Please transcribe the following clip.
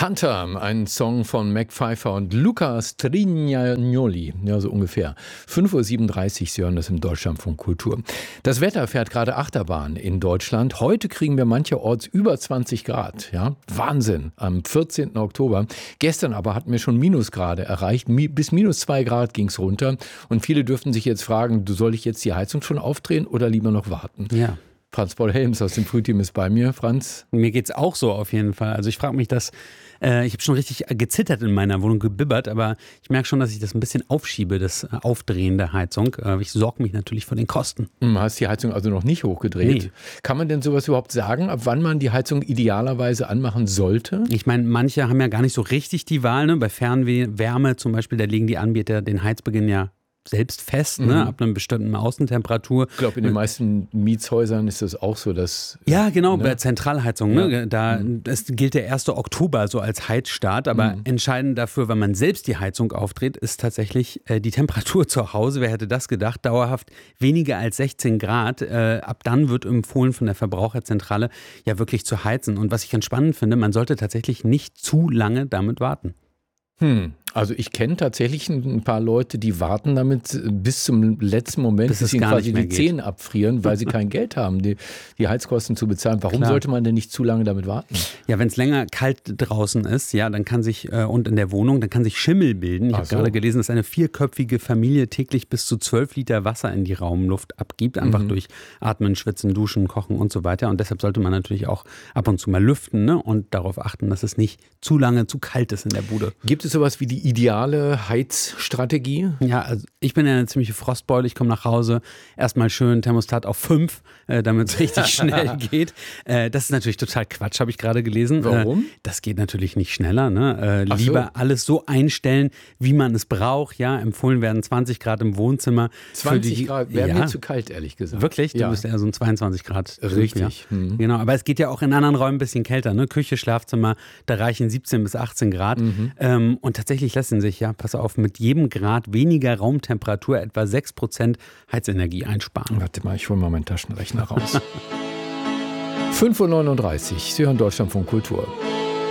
Hunter, ein Song von Mac Pfeiffer und Luca Strignoli, ja so ungefähr. 5:37 Uhr, Sie hören das im Deutschlandfunk Kultur. Das Wetter fährt gerade Achterbahn in Deutschland. Heute kriegen wir mancherorts über 20 Grad. Ja? Wahnsinn, am 14. Oktober. Gestern aber hatten wir schon Minusgrade erreicht. Bis -2 Grad ging es runter. Und viele dürften sich jetzt fragen, soll ich jetzt die Heizung schon aufdrehen oder lieber noch warten? Ja. Franz Paul Helms aus dem Frühteam ist bei mir. Franz? Mir geht's auch so auf jeden Fall. Also ich frage mich ich habe schon richtig gezittert in meiner Wohnung, gebibbert, aber ich merke schon, dass ich das ein bisschen aufschiebe, das Aufdrehen der Heizung. Ich sorge mich natürlich vor den Kosten. Hast die Heizung also noch nicht hochgedreht? Nee. Kann man denn sowas überhaupt sagen, ab wann man die Heizung idealerweise anmachen sollte? Ich meine, manche haben ja gar nicht so richtig die Wahl. Ne? Bei Fernwärme zum Beispiel, da legen die Anbieter den Heizbeginn ja selbst fest, ne, ab einer bestimmten Außentemperatur. Ich glaube, in den meisten Mietshäusern ist das auch so, dass... Ja, genau, ne? bei Zentralheizung. Ne, das gilt der 1. Oktober so als Heizstart, aber entscheidend dafür, wenn man selbst die Heizung aufdreht, ist tatsächlich die Temperatur zu Hause. Wer hätte das gedacht? Dauerhaft weniger als 16 Grad. Ab dann wird empfohlen von der Verbraucherzentrale ja wirklich zu heizen. Und was ich ganz spannend finde, man sollte tatsächlich nicht zu lange damit warten. Also ich kenne tatsächlich ein paar Leute, die warten damit bis zum letzten Moment, bis ihnen quasi die Zähne abfrieren, weil sie kein Geld haben, die Heizkosten zu bezahlen. Warum sollte man denn nicht zu lange damit warten? Ja, wenn es länger kalt draußen ist, ja, dann kann sich, und in der Wohnung, dann kann sich Schimmel bilden. Ich habe gerade gelesen, dass eine 4-köpfige Familie täglich bis zu 12 Liter Wasser in die Raumluft abgibt, einfach durch Atmen, Schwitzen, Duschen, Kochen und so weiter. Und deshalb sollte man natürlich auch ab und zu mal lüften, ne, und darauf achten, dass es nicht zu lange zu kalt ist in der Bude. Gibt es sowas wie die ideale Heizstrategie? Ja, also ich bin ja eine ziemliche Frostbeule. Ich komme nach Hause, erstmal schön Thermostat auf 5, damit es richtig schnell geht. Das ist natürlich total Quatsch, habe ich gerade gelesen. Warum? Das geht natürlich nicht schneller. Ne? Lieber alles so einstellen, wie man es braucht. Ja, empfohlen werden 20 Grad im Wohnzimmer. 20 Grad wäre mir zu kalt, ehrlich gesagt. Wirklich? Du bist eher so ein 22 Grad. Richtig. Ja. Genau, aber es geht ja auch in anderen Räumen ein bisschen kälter. Ne? Küche, Schlafzimmer, da reichen 17 bis 18 Grad. Und tatsächlich lassen sich, ja, pass auf, mit jedem Grad weniger Raumtemperatur etwa 6% Heizenergie einsparen. Warte mal, ich hole mal meinen Taschenrechner raus. 5:39 Uhr, Sie hören Deutschlandfunk Kultur.